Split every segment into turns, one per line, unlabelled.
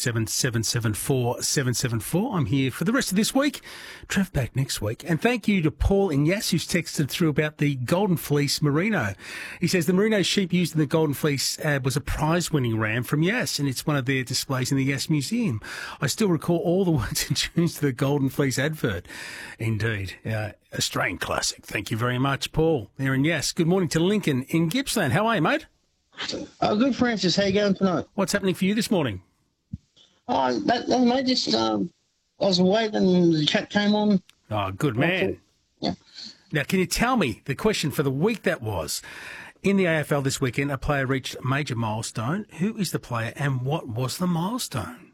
0477 774 774. I'm here for the rest of this week. Trev back next week. And thank you to Paul in Yass, who's texted through about the Golden Fleece Merino. He says the merino sheep used in the Golden Fleece ad was a prize-winning ram from Yass, and it's one of their displays in the Yass Museum. I still recall all the words and tunes to the Golden Fleece advert. Indeed. Australian classic. Thank you very much, Paul. There in Yass. Good morning to Lincoln in Gippsland. How are you, mate?
Good, Francis. How you going tonight?
What's happening for you this morning?
Mate, just I was awake and the chat came on.
Oh, good man.
Yeah.
Now, can you tell me the question for the week that was? In the AFL this weekend, a player reached a major milestone. Who is the player and what was the milestone?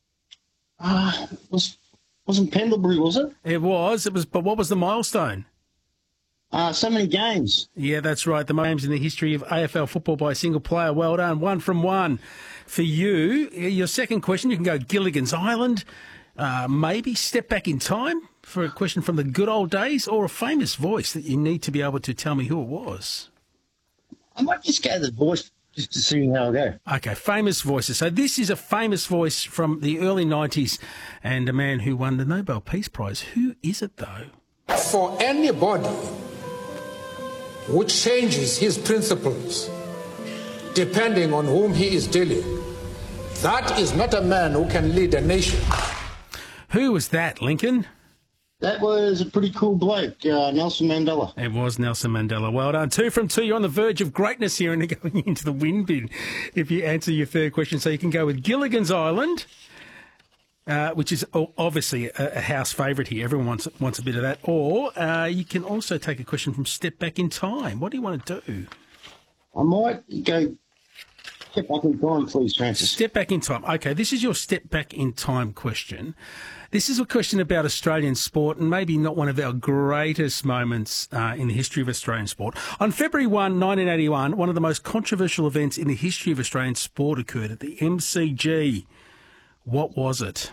Wasn't Pendlebury, was it?
It was, but what was the milestone?
So many games.
Yeah, that's right. The most games in the history of AFL football by a single player. Well done. 1 from 1 for you. Your second question, you can go Gilligan's Island. Maybe step back in time for a question from the good old days, or a famous voice that you need to be able to tell me who it was.
I might just go the voice just to see how I go.
Okay, famous voices. So this is a famous voice from the early 90s and a man who won the Nobel Peace Prize. Who is it, though?
For anybody who changes his principles depending on whom he is dealing, that is not a man who can lead a nation.
Who was that, Lincoln?
That was a pretty cool bloke, Nelson Mandela.
It was Nelson Mandela. Well done. 2 from 2. You're on the verge of greatness here and going into the win bin if you answer your third question. So you can go with Gilligan's Island, which is obviously a house favourite here. Everyone wants a bit of that. Or you can also take a question from Step Back in Time. What do you want to do?
I might go Step Back in Time, please, Francis.
Step Back in Time. Okay, this is your Step Back in Time question. This is a question about Australian sport and maybe not one of our greatest moments in the history of Australian sport. On February 1, 1981, one of the most controversial events in the history of Australian sport occurred at the MCG. What was it?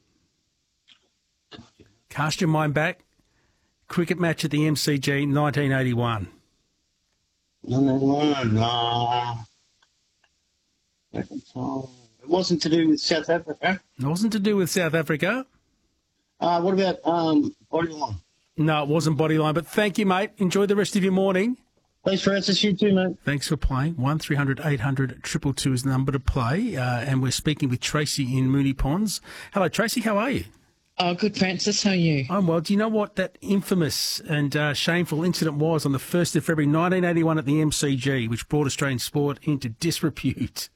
Cast your mind back. Cricket match at the MCG, 1981.
It wasn't to do with South Africa.
It wasn't to do with South Africa.
What about Bodyline?
No, it wasn't Bodyline, but thank you, mate. Enjoy the rest of your morning.
Thanks, Francis. You too, mate.
Thanks for playing. 1300 800 222 is the number to play. And we're speaking with Tracy in Moonee Ponds. Hello, Tracy. How are you?
Oh, good, Francis. How are you?
I'm well. Do you know what that infamous and shameful incident was on the 1st of February 1981 at the MCG, which brought Australian sport into disrepute?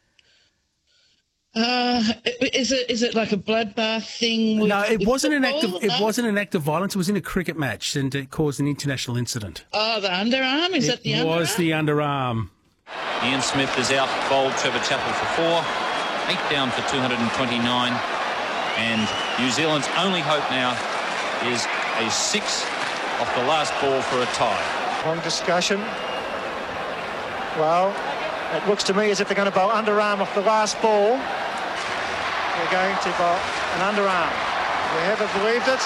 Is it like a bloodbath thing?
No, it wasn't an act of. It wasn't an act of violence. It was in a cricket match, and it caused an international incident.
Oh, the underarm? Is that the underarm? It
was the underarm.
Ian Smith is out, bowled Trevor Chappell for 4, 8 down for 229, and New Zealand's only hope now is a 6 off the last ball for a tie.
Long discussion. Well, it looks to me as if they're going to bowl underarm off the last ball. They're going to bowl an underarm. We haven't believed it.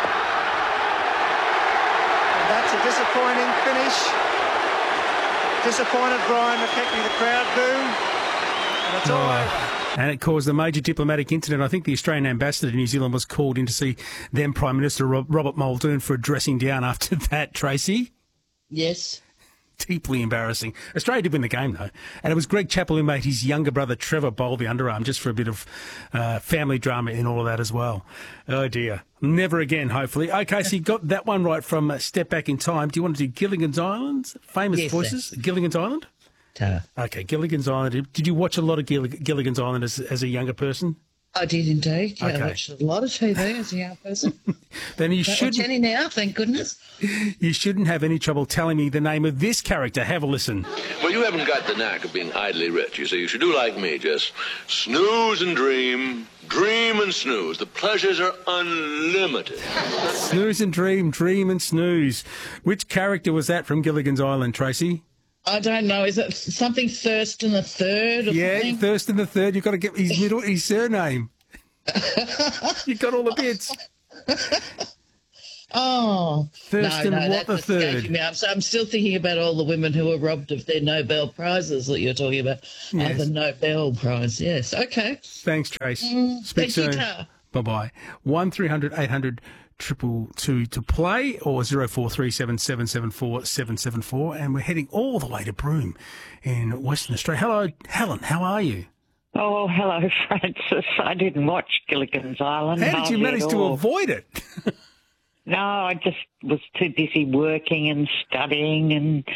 And that's a disappointing finish. Disappointed Brian McKechnie, the crowd boo. And it's all over.
And it caused a major diplomatic incident. I think the Australian ambassador to New Zealand was called in to see then Prime Minister Robert Muldoon for a dressing down after that, Tracy.
Yes.
Deeply embarrassing. Australia did win the game, though. And it was Greg Chappell who made his younger brother Trevor bowl the underarm just for a bit of family drama in all of that as well. Oh, dear. Never again, hopefully. Okay, so you got that one right from Step Back in Time. Do you want to do Gilligan's Island? Famous voices? Sir. Gilligan's Island? Okay, Gilligan's Island. Did you watch a lot of Gilligan's Island as a younger person?
I did indeed. Yeah,
okay.
I watched a lot of TV as a young person.
Then you
shouldn't watch any now, thank goodness.
You shouldn't have any trouble telling me the name of this character. Have a listen.
Well, you haven't got the knack of being idly rich. You see, you should do like me. Just snooze and dream. Dream and snooze. The pleasures are unlimited.
Snooze and dream. Dream and snooze. Which character was that from Gilligan's Island, Tracy?
I don't know. Is it something Thurston the Third?
Yeah, Thurston the Third. You've got to get his surname. You got all the bits.
Oh,
Thurston
no,
Watt
that's
the
escaping
third.
me. I'm still thinking about all the women who were robbed of their Nobel prizes that you're talking about.
Yes.
The Nobel Prize, yes. Okay.
Thanks, Trace. Speak
Thank you,
soon.
Ta.
Bye-bye. 1300 800 222 to play, or 0437 774 774. And we're heading all the way to Broome in Western Australia. Hello, Helen. How are you?
Oh, hello, Francis. I didn't watch Gilligan's Island.
How did you manage to avoid it?
No, I just was too busy working and studying.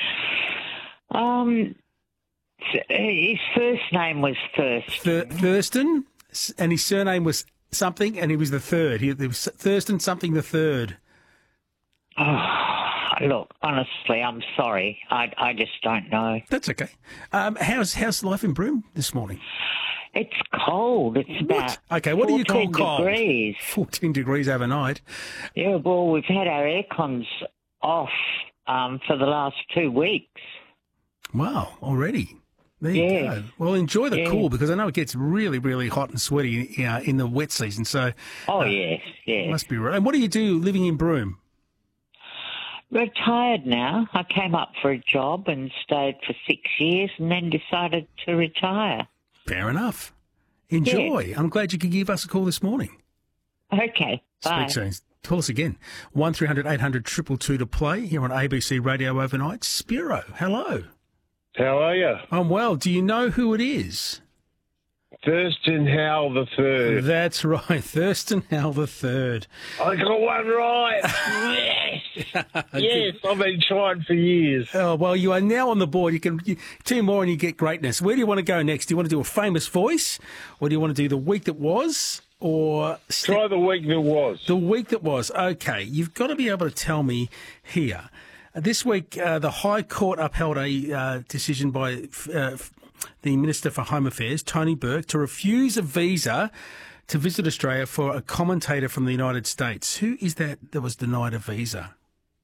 And his first name was
Thurston, and his surname was something, and he was the third. He was Thurston something the third.
Oh, look, honestly, I'm sorry. I just don't know.
That's okay. How's life in Broome this morning?
It's cold. It's about
Okay, what do you call
14
cold?
degrees.
14 degrees overnight.
Yeah, well, we've had our aircons off for the last 2 weeks.
Wow, already. There you go. Well, enjoy the cool, because I know it gets really, really hot and sweaty in the wet season. So,
Yes.
Must be right. And what do you do living in Broome?
Retired now. I came up for a job and stayed for 6 years and then decided to retire.
Fair enough. Enjoy.
Yeah.
I'm glad you could give us a call this morning.
Okay, bye.
Speak soon. Call us again. 1300 800 222 to play here on ABC Radio Overnight. Spiro, hello.
How are you?
I'm well. Do you know who it is?
Thurston Howell the Third.
That's right, Thurston Howell the Third.
I got one right. Yes. Yes, I've been trying for years.
Oh, well, you are now on the board. You can two more and you get greatness. Where do you want to go next? Do you want to do a famous voice, or do you want to do the week that was, or
try the week that was?
The week that was. Okay, you've got to be able to tell me here. This week, the High Court upheld a decision by the Minister for Home Affairs, Tony Burke, to refuse a visa to visit Australia for a commentator from the United States. Who is that was denied a visa?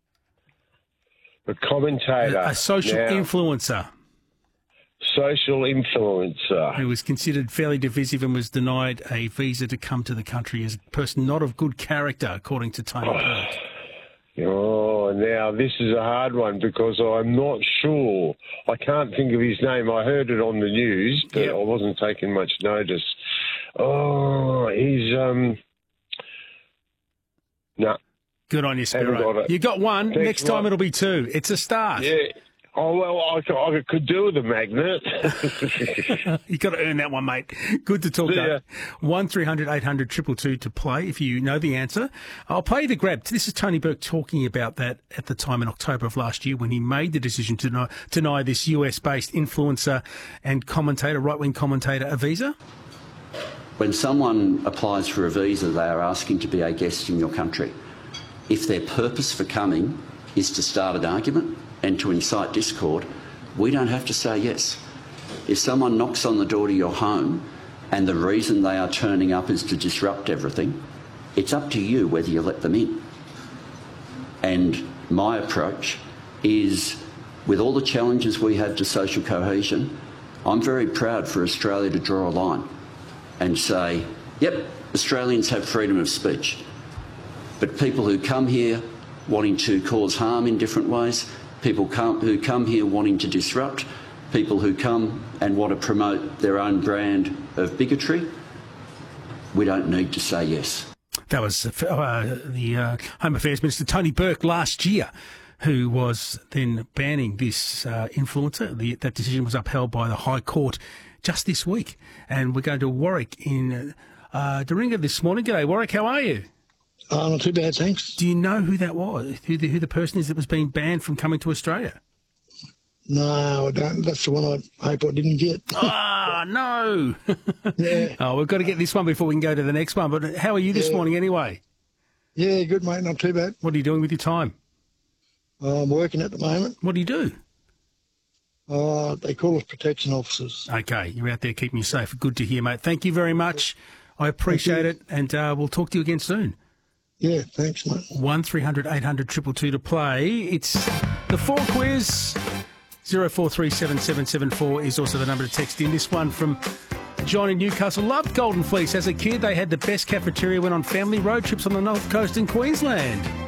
A commentator.
A social influencer.
Social influencer.
Who was considered fairly divisive and was denied a visa to come to the country as a person not of good character, according to Tony Burke.
Oh, now this is a hard one because I'm not sure. I can't think of his name. I heard it on the news, but I wasn't taking much notice. Oh, he's no.
Good on you, Spiro. You got one.
Thanks,
next time it'll be two. It's a start.
Yeah. Oh, well, I could do with a magnet.
You got to earn that one, mate. Good to talk to. 1300 800 222 to play if you know the answer. I'll play the grab. This is Tony Burke talking about that at the time in October of last year when he made the decision to deny this US-based influencer and commentator, right-wing commentator, a visa.
When someone applies for a visa, they are asking to be a guest in your country. If their purpose for coming is to start an argument and to incite discord, we don't have to say yes. If someone knocks on the door to your home and the reason they are turning up is to disrupt everything, it's up to you whether you let them in. And my approach is, with all the challenges we have to social cohesion, I'm very proud for Australia to draw a line and say, yep, Australians have freedom of speech. But people who come here wanting to cause harm in different ways, people who come here wanting to disrupt, people who come and want to promote their own brand of bigotry, we don't need to say yes.
That was the Home Affairs Minister, Tony Burke, last year, who was then banning this influencer. That decision was upheld by the High Court just this week. And we're going to Warwick in Doringa this morning. G'day, Warwick. How are you?
Not too bad, thanks.
Do you know who that was? Who the person is that was being banned from coming to Australia?
No, I don't. That's the one I hope I didn't get.
Ah, no.
Yeah.
Oh, we've got to get this one before we can go to the next one. But how are you this morning anyway?
Yeah, good, mate. Not too bad.
What are you doing with your time?
I'm working at the moment.
What do you do?
They call us protection officers.
Okay, you're out there keeping you safe. Good to hear, mate. Thank you very much. I appreciate it, and we'll talk to you again soon.
Yeah, thanks, mate.
1300 800 222 to play. It's the 4 quiz. 0437 774 is also the number to text in. This one from John in Newcastle. Loved Golden Fleece. As a kid, they had the best cafeteria, went on family road trips on the North Coast in Queensland.